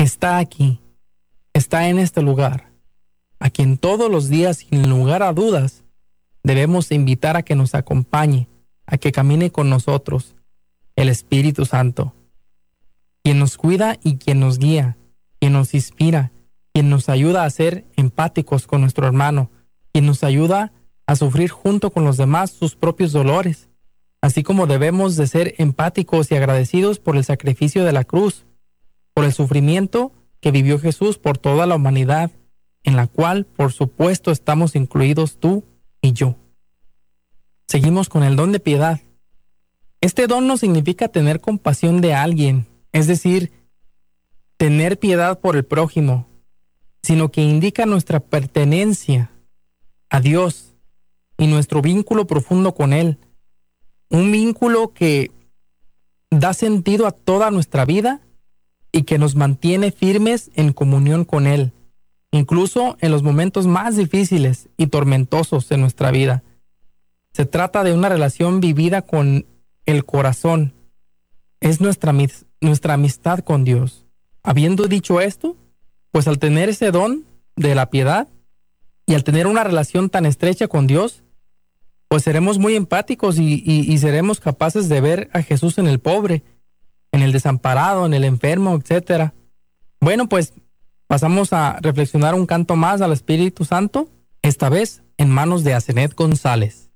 está aquí, está en este lugar, a quien todos los días, sin lugar a dudas, debemos invitar a que nos acompañe, a que camine con nosotros, el Espíritu Santo, quien nos cuida y quien nos guía, quien nos inspira, quien nos ayuda a ser empáticos con nuestro hermano, quien nos ayuda a sufrir junto con los demás sus propios dolores, así como debemos de ser empáticos y agradecidos por el sacrificio de la cruz, por el sufrimiento que vivió Jesús por toda la humanidad, en la cual, por supuesto, estamos incluidos tú y yo. Seguimos con el don de piedad. Este don no significa tener compasión de alguien, es decir, tener piedad por el prójimo, sino que indica nuestra pertenencia a Dios y nuestro vínculo profundo con Él. Un vínculo que da sentido a toda nuestra vida y que nos mantiene firmes en comunión con Él, incluso en los momentos más difíciles y tormentosos de nuestra vida. Se trata de una relación vivida con el corazón. Es nuestra amistad con Dios. Habiendo dicho esto, pues al tener ese don de la piedad y al tener una relación tan estrecha con Dios, pues seremos muy empáticos y seremos capaces de ver a Jesús en el pobre, en el desamparado, en el enfermo, etc. Bueno, pues pasamos a reflexionar un canto más al Espíritu Santo, esta vez en manos de Asenet González.